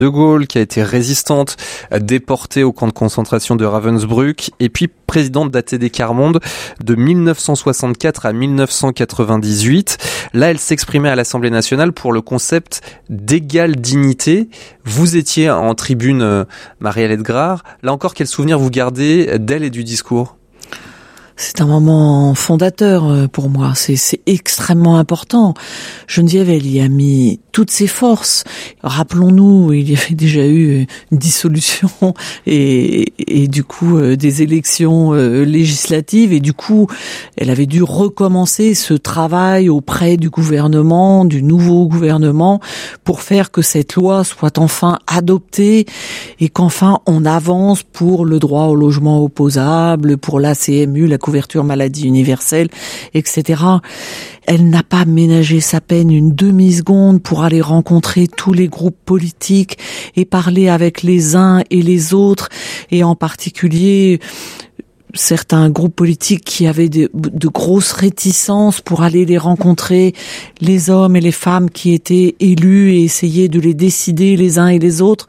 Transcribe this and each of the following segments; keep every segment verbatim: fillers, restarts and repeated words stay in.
de Gaulle, qui a été résistante, déportée au camp de concentration de Ravensbrück, et puis présidente d'A T D Quart Monde de mille neuf cent soixante-quatre à mille neuf cent quatre-vingt-dix-huit. Là, elle s'exprimait à l'Assemblée nationale pour le concept d'égale dignité. Vous étiez en tribune, Marie-Alette Grard. Là encore, quel souvenir vous gardez d'elle et du discours ? C'est un moment fondateur pour moi, c'est, c'est extrêmement important. Geneviève, elle y a mis toutes ses forces. Rappelons-nous, il y avait déjà eu une dissolution et, et du coup des élections législatives, et du coup elle avait dû recommencer ce travail auprès du gouvernement, du nouveau gouvernement, pour faire que cette loi soit enfin adoptée et qu'enfin on avance pour le droit au logement opposable, pour l'A C M U, la couverture maladie universelle, et cetera. Elle n'a pas ménagé sa peine une demi-seconde pour aller rencontrer tous les groupes politiques et parler avec les uns et les autres, et en particulier certains groupes politiques qui avaient de, de grosses réticences pour aller les rencontrer, les hommes et les femmes qui étaient élus, et essayer de les décider les uns et les autres.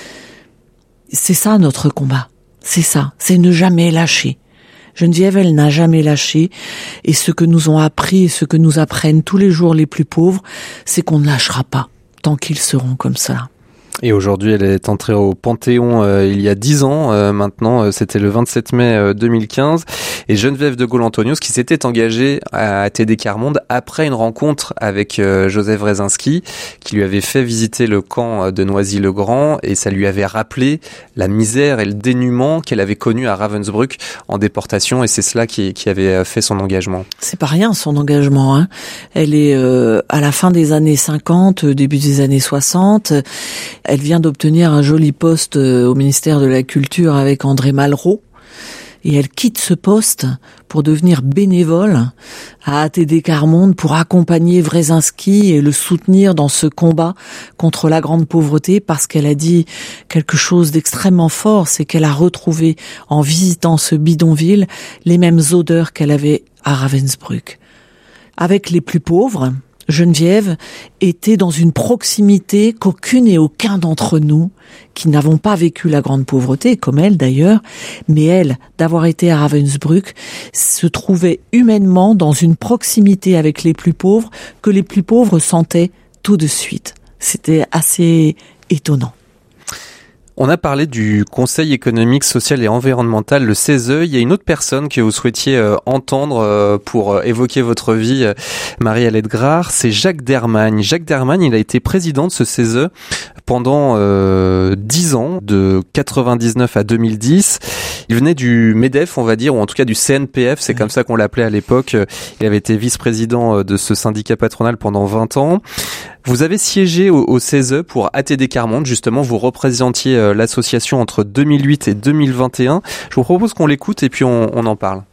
C'est ça notre combat, c'est ça, c'est ne jamais lâcher. Geneviève, elle n'a jamais lâché, et ce que nous ont appris et ce que nous apprennent tous les jours les plus pauvres, c'est qu'on ne lâchera pas tant qu'ils seront comme ça. Et aujourd'hui, elle est entrée au Panthéon euh, il y a dix ans euh, maintenant, euh, c'était le vingt-sept mai euh, deux mille quinze, et Geneviève de Gaulle-Antonios qui s'était engagée à A T D Quart Monde après une rencontre avec euh, Joseph Wrezinski, qui lui avait fait visiter le camp de Noisy-le-Grand, et ça lui avait rappelé la misère et le dénuement qu'elle avait connu à Ravensbrück en déportation, et c'est cela qui, qui avait fait son engagement. C'est pas rien son engagement, hein. Elle est euh, à la fin des années cinquante, début des années soixante. Elle vient d'obtenir un joli poste au ministère de la Culture avec André Malraux, et elle quitte ce poste pour devenir bénévole à A T D Quart Monde, pour accompagner Wrezinski et le soutenir dans ce combat contre la grande pauvreté, parce qu'elle a dit quelque chose d'extrêmement fort, c'est qu'elle a retrouvé en visitant ce bidonville les mêmes odeurs qu'elle avait à Ravensbrück. Avec les plus pauvres, Geneviève était dans une proximité qu'aucune et aucun d'entre nous, qui n'avons pas vécu la grande pauvreté, comme elle d'ailleurs, mais elle, d'avoir été à Ravensbrück, se trouvait humainement dans une proximité avec les plus pauvres que les plus pauvres sentaient tout de suite. C'était assez étonnant. On a parlé du Conseil économique, social et environnemental, le C E S E. Il y a une autre personne que vous souhaitiez euh, entendre euh, pour euh, évoquer votre vie, euh, Marie-Alette Grard, c'est Jacques Dermagne. Jacques Dermagne, il a été président de ce C E S E pendant euh, dix ans, de quatre-vingt-dix-neuf à deux mille dix. Il venait du MEDEF, on va dire, ou en tout cas du C N P F, c'est comme ça qu'on l'appelait à l'époque. Il avait été vice-président de ce syndicat patronal pendant vingt ans. Vous avez siégé au, au C E S E pour A T D Quart Monde, justement, vous représentiez euh, l'association entre deux mille huit et deux mille vingt et un. Je vous propose qu'on l'écoute et puis on, on en parle.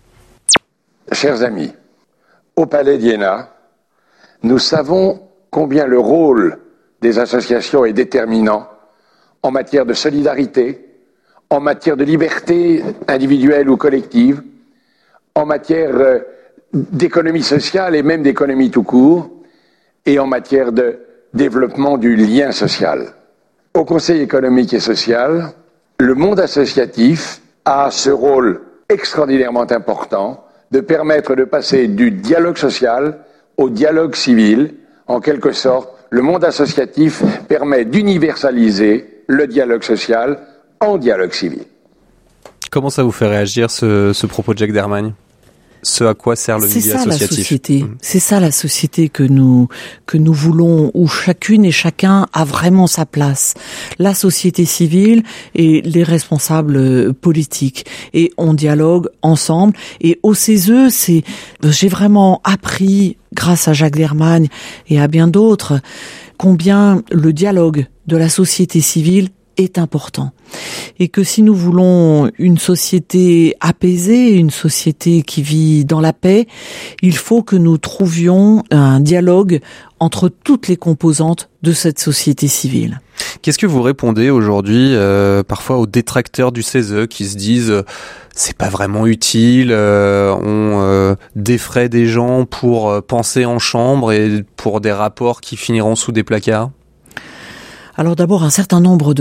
Chers amis, au Palais d'Iéna, nous savons combien le rôle des associations est déterminant en matière de solidarité, en matière de liberté individuelle ou collective, en matière euh, d'économie sociale et même d'économie tout court, et en matière de développement du lien social. Au Conseil économique et social, le monde associatif a ce rôle extraordinairement important de permettre de passer du dialogue social au dialogue civil. En quelque sorte, le monde associatif permet d'universaliser le dialogue social en dialogue civil. Comment ça vous fait réagir ce, ce propos de Jacques Dermagne ? Ce à quoi sert le milieu associatif. C'est ça la société. Mmh. C'est ça la société que nous que nous voulons, où chacune et chacun a vraiment sa place. La société civile et les responsables politiques, et on dialogue ensemble. Et au C E S E, c'est j'ai vraiment appris grâce à Jacques Dermagne et à bien d'autres combien le dialogue de la société civile est important. Et que si nous voulons une société apaisée, une société qui vit dans la paix, il faut que nous trouvions un dialogue entre toutes les composantes de cette société civile. Qu'est-ce que vous répondez aujourd'hui euh, parfois aux détracteurs du C E S E qui se disent euh, c'est pas vraiment utile, euh, on euh, défraie des gens pour euh, penser en chambre et pour des rapports qui finiront sous des placards ? Alors d'abord, un certain nombre de